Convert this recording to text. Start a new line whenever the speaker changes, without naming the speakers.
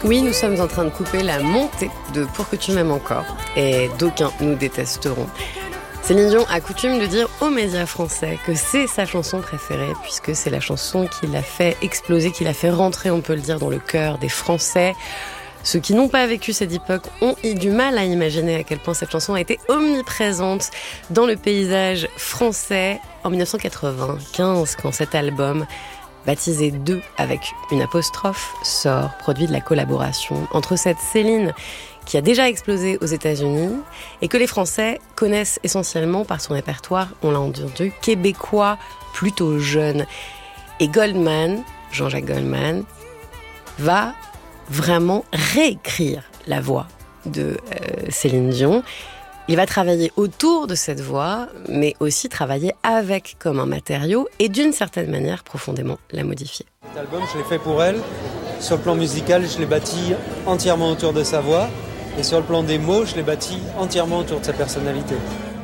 Oui, nous sommes en train de couper la montée de Pour que tu m'aimes encore, et d'aucuns nous détesteront. Céline Dion a coutume de dire aux médias français que c'est sa chanson préférée, puisque c'est la chanson qui l'a fait exploser, qui l'a fait rentrer, on peut le dire, dans le cœur des Français. Ceux qui n'ont pas vécu cette époque ont eu du mal à imaginer à quel point cette chanson a été omniprésente dans le paysage français en 1995, quand cet album, baptisé 2 avec une apostrophe, sort, produit de la collaboration entre cette Céline qui a déjà explosé aux États-Unis et que les Français connaissent essentiellement par son répertoire, on l'a entendu, québécois, plutôt jeune. Et Goldman, Jean-Jacques Goldman, va vraiment réécrire la voix de Céline Dion. Il va travailler autour de cette voix, mais aussi travailler avec comme un matériau et d'une certaine manière profondément la modifier.
Cet album, je l'ai fait pour elle. Sur le plan musical, je l'ai bâti entièrement autour de sa voix. Et sur le plan des mots, je l'ai bâti entièrement autour de sa personnalité.